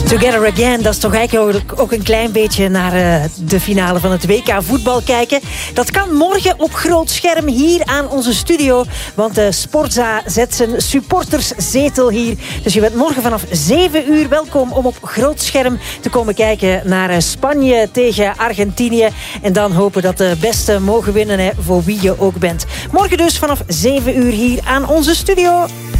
Together Again, dat is toch eigenlijk ook een klein beetje naar de finale van het WK voetbal kijken. Dat kan morgen op groot scherm hier aan onze studio. Want de Sportza zet zijn supporterszetel hier. Dus je bent morgen vanaf 7 uur welkom om op groot scherm te komen kijken naar Spanje tegen Argentinië. En dan hopen dat de beste mogen winnen, hè, voor wie je ook bent. Morgen dus vanaf 7 uur hier aan onze studio.